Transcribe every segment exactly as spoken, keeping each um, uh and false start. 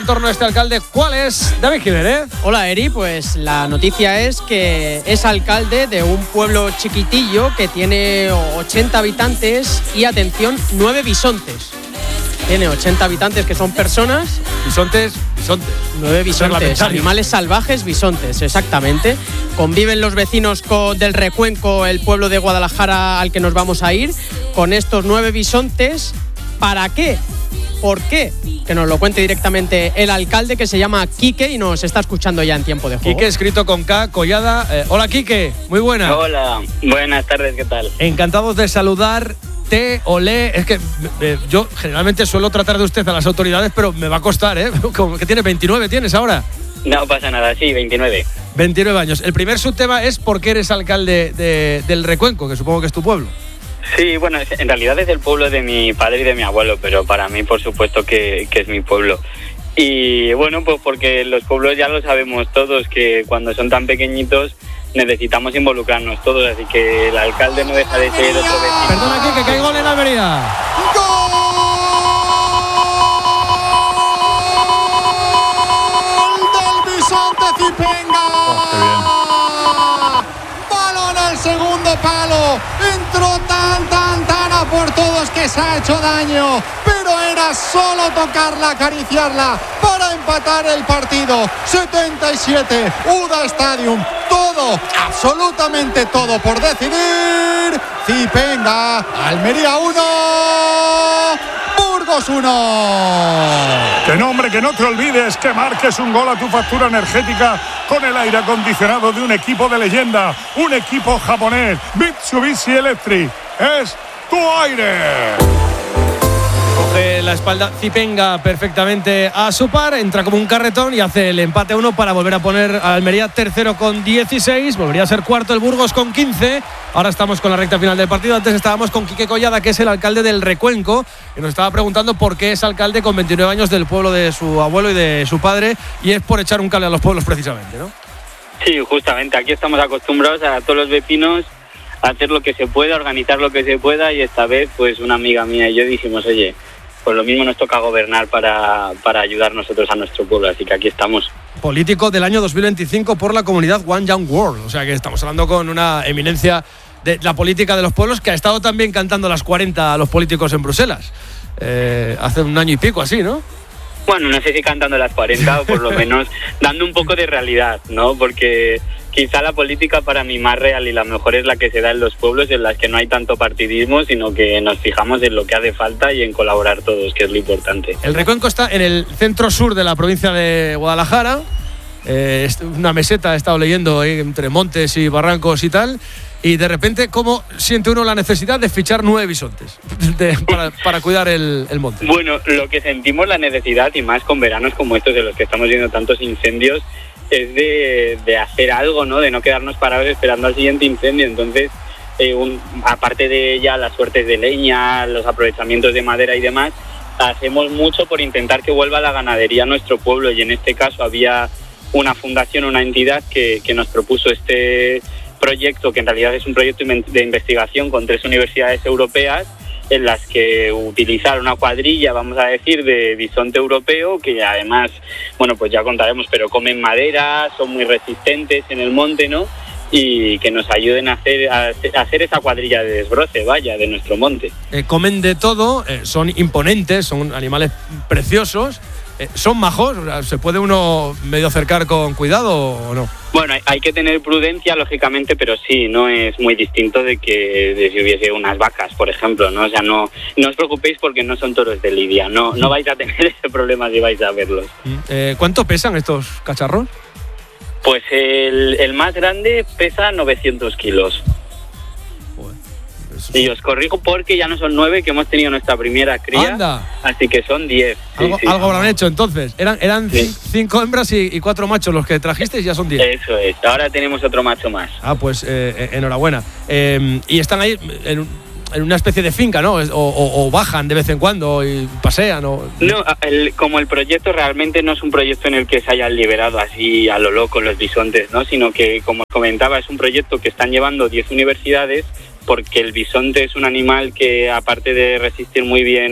En torno a este alcalde, ¿cuál es? David Jiménez. Hola, Eri. Pues la noticia es que es alcalde de un pueblo chiquitillo que tiene ochenta habitantes y, atención, nueve bisontes. Tiene ochenta habitantes que son personas. Bisontes, bisontes. Nueve bisontes, animales salvajes, bisontes, exactamente. Conviven los vecinos con, del Recuenco, el pueblo de Guadalajara al que nos vamos a ir, con estos nueve bisontes. ¿Para qué? ¿Por qué? Que nos lo cuente directamente el alcalde, que se llama Quique y nos está escuchando ya en tiempo de juego. Quique, escrito con K, Collada. Eh, hola, Quique, muy buena. Hola, buenas tardes, ¿qué tal? Encantados de saludar. Te, olé, es que eh, yo generalmente suelo tratar de usted a las autoridades, pero me va a costar, ¿eh? Como que tiene veintinueve, ¿tienes ahora? No pasa nada, sí, veintinueve. veintinueve años. El primer subtema es por qué eres alcalde de, del Recuenco, que supongo que es tu pueblo. Sí, bueno, en realidad es el pueblo de mi padre y de mi abuelo, pero para mí, por supuesto, que, que es mi pueblo. Y bueno, pues porque los pueblos ya lo sabemos todos, que cuando son tan pequeñitos necesitamos involucrarnos todos, así que el alcalde no deja de ser otro vecino. Perdona, Quique, que hay gol en Almería. ¡Gol del bisonte Zipenga! Oh, qué bien. Balón al segundo palo. Entró tan, tan, tan a por todos que se ha hecho daño. Pero era solo tocarla, acariciarla para empatar el partido. setenta y siete, U D A Stadium. Todo, absolutamente todo por decidir. Zipenga, Almería uno, Burgos uno. Que nombre, que no te olvides que marques un gol a tu factura energética con el aire acondicionado de un equipo de leyenda, un equipo japonés, Mitsubishi Electric. Es tu aire. Coge la espalda Zipenga perfectamente a su par, entra como un carretón y hace el empate uno para volver a poner a Almería tercero con dieciséis, volvería a ser cuarto el Burgos con quince. Ahora estamos con la recta final del partido. Antes estábamos con Quique Collada, que es el alcalde del Recuenco, y nos estaba preguntando por qué es alcalde con veintinueve años del pueblo de su abuelo y de su padre, y es por echar un cable a los pueblos precisamente, ¿no? Sí, justamente, aquí estamos acostumbrados a todos los vecinos a hacer lo que se pueda, organizar lo que se pueda, y esta vez pues una amiga mía y yo dijimos, oye, pues lo mismo nos toca gobernar para, para ayudar nosotros a nuestro pueblo, así que aquí estamos. Político del año dos mil veinticinco por la comunidad One Young World, o sea que estamos hablando con una eminencia de la política de los pueblos, que ha estado también cantando las cuarenta a los políticos en Bruselas, eh, hace un año y pico así, ¿no? Bueno, no sé si cantando las cuarenta o por lo menos dando un poco de realidad, ¿no? Porque quizá la política para mí más real y la mejor es la que se da en los pueblos, en las que no hay tanto partidismo, sino que nos fijamos en lo que hace falta y en colaborar todos, que es lo importante. El Recuenco está en el centro sur de la provincia de Guadalajara, eh, es una meseta, he estado leyendo ahí entre montes y barrancos y tal, y de repente, ¿cómo siente uno la necesidad de fichar nueve bisontes de, para, para cuidar el, el monte? Bueno, lo que sentimos la necesidad, y más con veranos como estos en los que estamos viendo tantos incendios, es de, de hacer algo, ¿no? De no quedarnos parados esperando al siguiente incendio. Entonces, eh, un, aparte de ya las suertes de leña, los aprovechamientos de madera y demás, hacemos mucho por intentar que vuelva la ganadería a nuestro pueblo, y en este caso había una fundación, una entidad que, que nos propuso este proyecto, que en realidad es un proyecto de investigación con tres universidades europeas, en las que utilizar una cuadrilla, vamos a decir, de bisonte europeo, que además, bueno, pues ya contaremos, pero comen madera, son muy resistentes en el monte, ¿no? Y que nos ayuden a hacer, a hacer esa cuadrilla de desbroce, vaya, de nuestro monte. Eh, comen de todo, eh, son imponentes, son animales preciosos, eh, son majos, o sea, ¿se puede uno medio acercar con cuidado o no? Bueno, hay que tener prudencia, lógicamente, pero sí, no es muy distinto de que de si hubiese unas vacas, por ejemplo, ¿no? O sea, no, no os preocupéis porque no son toros de lidia, no, no vais a tener ese problema si vais a verlos. Eh, ¿Cuánto pesan estos cacharros? Pues el, el más grande pesa novecientos kilos. Y os corrijo porque ya no son nueve, que hemos tenido nuestra primera cría. ¡Anda! Así que son diez. Sí, algo, sí. algo habrán hecho entonces. Eran, eran sí. cinco hembras y, y cuatro machos los que trajisteis, ya son diez. Eso es. Ahora tenemos otro macho más. Ah, pues eh, enhorabuena. Eh, y están ahí en, en una especie de finca, ¿no? O, o, o bajan de vez en cuando y pasean. O... No, el, como el proyecto realmente no es un proyecto en el que se hayan liberado así a lo loco los bisontes, ¿no? Sino que, como os comentaba, es un proyecto que están llevando diez universidades, porque el bisonte es un animal que, aparte de resistir muy bien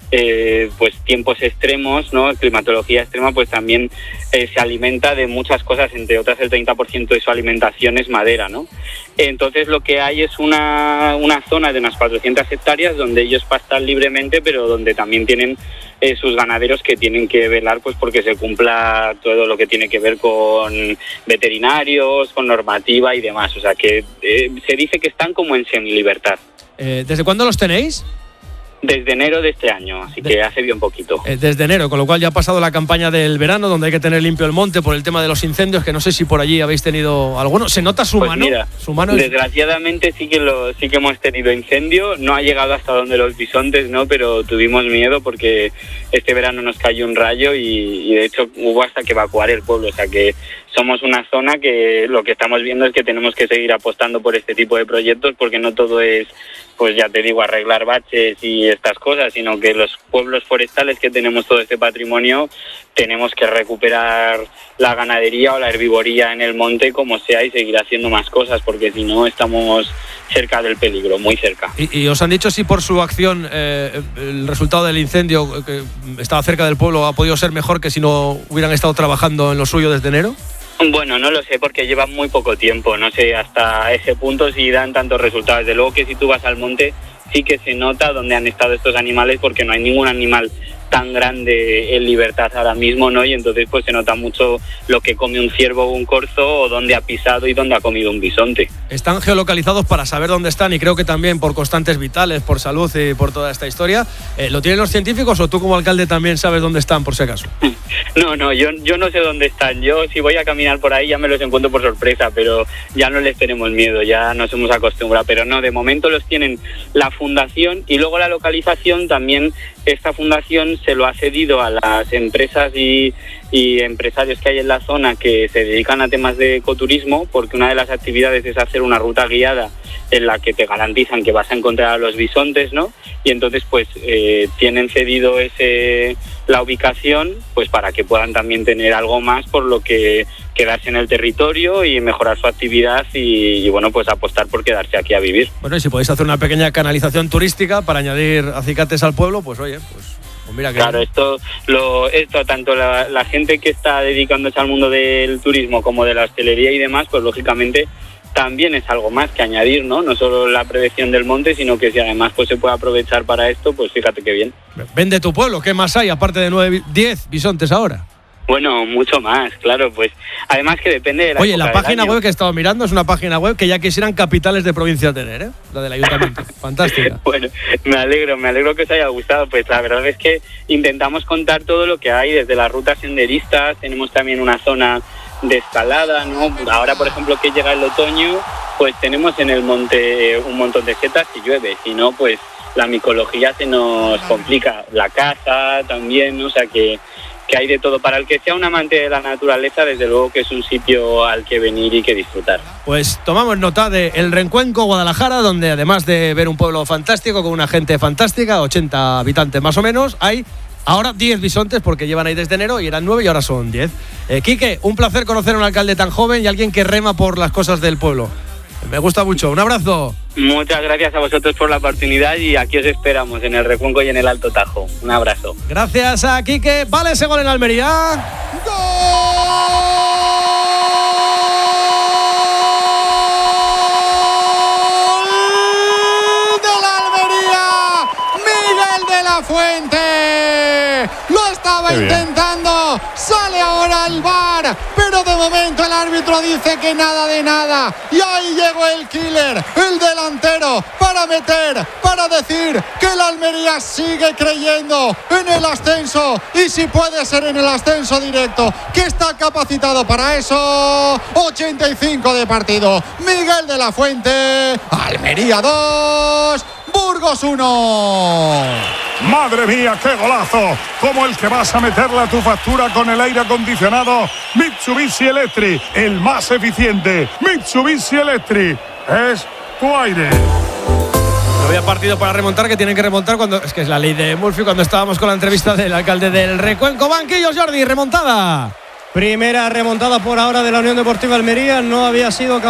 eh, pues tiempos extremos, ¿no? Climatología extrema, pues también eh, se alimenta de muchas cosas, entre otras el treinta por ciento de su alimentación es madera, ¿no? Entonces lo que hay es una, una zona de unas cuatrocientas hectáreas donde ellos pastan libremente, pero donde también tienen eh, sus ganaderos que tienen que velar pues porque se cumpla todo lo que tiene que ver con veterinarios, con normativa y demás. O sea que eh, se dice que están como en semilibertad. Eh, ¿Desde cuándo los tenéis? Desde enero de este año, así que hace bien poquito. Eh, desde enero, con lo cual ya ha pasado la campaña del verano, donde hay que tener limpio el monte por el tema de los incendios, que no sé si por allí habéis tenido alguno. ¿Se nota su pues mano? Mira, su mano es... desgraciadamente sí que lo, sí que hemos tenido incendio. No ha llegado hasta donde los bisontes, no, pero tuvimos miedo porque este verano nos cayó un rayo y, y de hecho hubo hasta que evacuar el pueblo. O sea que somos una zona que lo que estamos viendo es que tenemos que seguir apostando por este tipo de proyectos, porque no todo es, pues ya te digo, arreglar baches y estas cosas, sino que los pueblos forestales que tenemos todo este patrimonio tenemos que recuperar la ganadería o la herbivoría en el monte como sea y seguir haciendo más cosas, porque si no estamos cerca del peligro, muy cerca. ¿Y, y os han dicho si por su acción eh, el resultado del incendio que estaba cerca del pueblo ha podido ser mejor que si no hubieran estado trabajando en lo suyo desde enero? Bueno, no lo sé porque llevan muy poco tiempo, no sé hasta ese punto si dan tantos resultados. Desde luego que si tú vas al monte sí que se nota dónde han estado estos animales, porque no hay ningún animal tan grande en libertad ahora mismo, ¿no? Y entonces pues se nota mucho lo que come un ciervo o un corzo, o dónde ha pisado y dónde ha comido un bisonte. Están geolocalizados para saber dónde están, y creo que también por constantes vitales, por salud y por toda esta historia. Eh, ¿Lo tienen los científicos o tú como alcalde también sabes dónde están, por si acaso? No, no, yo, yo no sé dónde están. Yo si voy a caminar por ahí ya me los encuentro por sorpresa, pero ya no les tenemos miedo, ya nos hemos acostumbrado. Pero no, de momento los tienen la fundación, y luego la localización también. Esta fundación se lo ha cedido a las empresas y, y empresarios que hay en la zona que se dedican a temas de ecoturismo, porque una de las actividades es hacer una ruta guiada en la que te garantizan que vas a encontrar a los bisontes, ¿no? Y entonces pues eh, tienen cedido ese la ubicación pues para que puedan también tener algo más por lo que quedarse en el territorio y mejorar su actividad y, y bueno, pues apostar por quedarse aquí a vivir. Bueno, y si podéis hacer una pequeña canalización turística para añadir acicates al pueblo, pues oye, pues, pues mira que... Claro, esto, lo, esto tanto la, la gente que está dedicándose al mundo del turismo como de la hostelería y demás, pues lógicamente también es algo más que añadir, ¿no? No solo la prevención del monte, sino que si además pues se puede aprovechar para esto, pues fíjate qué bien. Vende tu pueblo, ¿qué más hay aparte de nueve, diez bisontes ahora? Bueno, mucho más, claro, pues además que depende de la Oye, la página web que he estado mirando es una página web que ya quisieran capitales de provincia tener, ¿eh? La del ayuntamiento. Fantástica. Bueno, me alegro, me alegro que os haya gustado. Pues la verdad es que intentamos contar todo lo que hay, desde las rutas senderistas, tenemos también una zona de escalada, ¿no? Ahora, por ejemplo, que llega el otoño, pues tenemos en el monte un montón de setas si llueve, si no, pues la micología se nos complica, la caza también, ¿no? O sea que que hay de todo. Para el que sea un amante de la naturaleza, desde luego que es un sitio al que venir y que disfrutar. Pues tomamos nota de El Rencuenco, Guadalajara, donde además de ver un pueblo fantástico con una gente fantástica, ochenta habitantes más o menos, hay ahora diez bisontes, porque llevan ahí desde enero y eran nueve y ahora son diez. Eh, Quique, un placer conocer a un alcalde tan joven y alguien que rema por las cosas del pueblo. Me gusta mucho. Un abrazo. Muchas gracias a vosotros por la oportunidad y aquí os esperamos en el Recuenco y en el Alto Tajo. Un abrazo. Gracias a Quique. Vale ese gol en Almería. ¡Gol del Almería! Miguel de la Fuente lo estaba intentando, sale ahora el V A R, pero de momento el árbitro dice que nada de nada, y ahí llegó el killer, el delantero, para meter, para decir que el Almería sigue creyendo en el ascenso, y si puede ser en el ascenso directo, que está capacitado para eso. Ochenta y cinco de partido, Miguel de la Fuente, Almería dos, Burgos uno. ¡Madre mía, qué golazo! Como el que vas a meterle a tu factura con el aire acondicionado Mitsubishi Electric, el más eficiente. Mitsubishi Electric es tu aire. No había partido para remontar, que tienen que remontar cuando... Es que es la ley de Murphy. Cuando estábamos con la entrevista del alcalde del Recuenco. Banquillos, Jordi, remontada. Primera remontada por ahora de la Unión Deportiva Almería. No había sido